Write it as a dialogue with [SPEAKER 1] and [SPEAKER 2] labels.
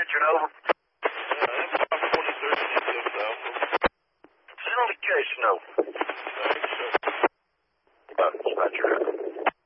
[SPEAKER 1] Richard, over.
[SPEAKER 2] I'm 23rd and South.
[SPEAKER 1] Syndication, over.
[SPEAKER 2] Thanks.
[SPEAKER 1] About your